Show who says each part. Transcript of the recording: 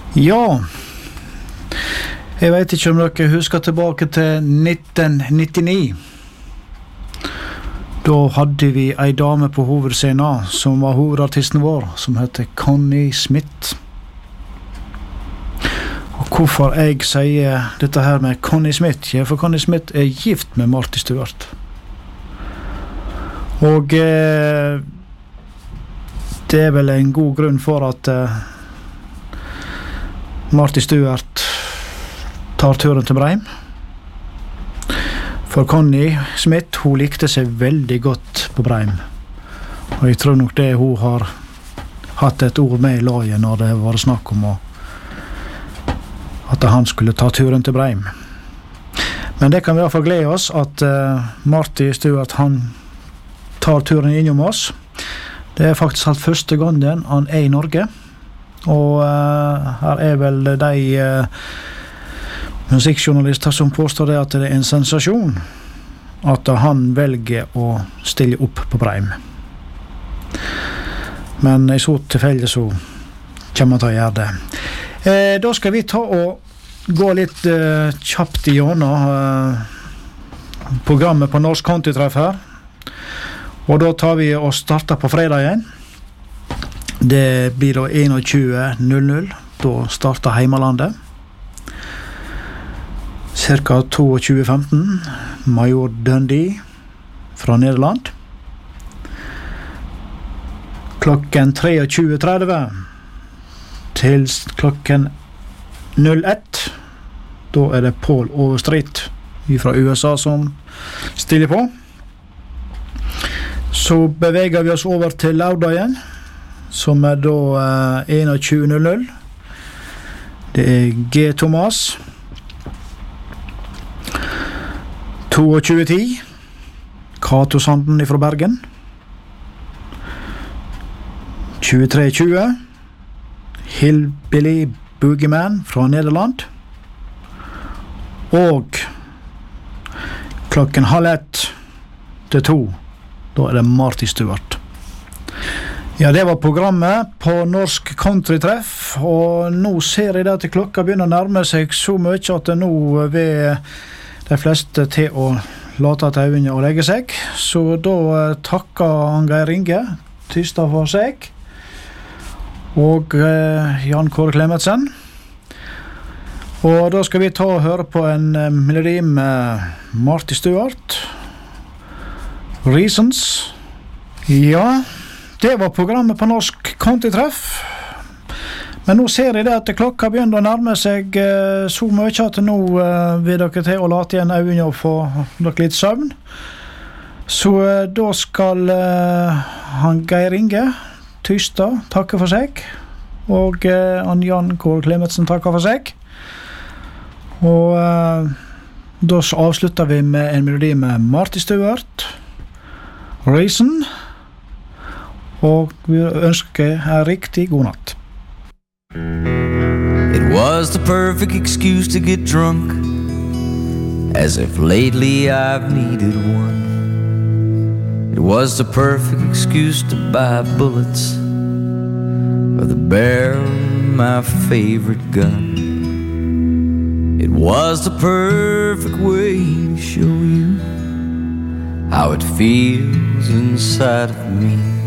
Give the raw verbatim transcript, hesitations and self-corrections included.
Speaker 1: Ja, jeg vet ikke om dere husker tilbake til nitten nittini. Da hadde vi en dame på hovedscenen som var hovedartisten vår, som heter Connie Smith. Og hvorfor jeg sier dette her med Connie Smith? Ja, for Connie Smith er gift med Marty Stuart. Og eh, det er vel en god grunn for at eh, Marty Stuart tar turen til Breim. For Connie Smith, hun likte seg veldig godt på Breim. Og jeg tror nok det hun har hatt et ord med i laget når det var snakk om å, at han skulle ta turen til Breim. Men det kan vi i hvert fall glede oss at uh, Marty Stuart, han tar turen innom oss. Det er faktisk alt første gangen han er i Norge. Og uh, her er vel de uh, musikkjournalister som påstår det at det er en sensasjon at han velger å stille opp på Breim. Men i så tilfelle så kommer han til å gjøre det. Eh, da skal vi ta og gå litt uh, kjapt igjennom uh, programmet på Norsk Countrytreff her. Og da tar vi og starter på fredag igjen. Det blir da tjueen null null. Da starter Heimalandet. Cirka tjue femten, Major Dundee fra Nederland. Klokken tjue tretti til klokken null ett. Da er det Paul Overstreet fra U S A som stiller på. Så beveger vi oss over til lørdagen, som er da eh, tjueen null null. Det er G. Thomas. tjue ti, Kato Sanden fra Bergen. tjuetre tjue, Hillbilly Boogeyman fra Nederland. Og klokken halv ett til to, da er det Marty Stuart. Ja, det var programmet på Norsk Countrytreff, og nå ser jeg det at klokka begynner å nærme seg så mye at det nå ved de fleste til å late til øynene og legge seg. Så da eh, takker han Geir Inge Tystad for seg, og eh, Jan Kåre Klemetsen. Og da skal vi ta og høre på en eh, melodi med Marty Stuart, Reasons. Ja, det var programmet på Norsk Countrytreff. Men nå ser jeg det at klokka begynner å nærme seg eh, så mye at nå eh, vil dere til å late igjen øynene og få dere litt søvn. Så eh, da skal eh, han Geir Inge Tystad takke for seg, og eh, han Jan Kåre Klemetsen takker for seg. Og eh, da avslutter vi med en melodi med Marty Stuart, Reason, og vi ønsker en riktig god natt.
Speaker 2: It was the perfect excuse to get drunk, as if lately I've needed one. It was the perfect excuse to buy bullets for the barrel of my favorite gun. It was the perfect way to show you how it feels inside of me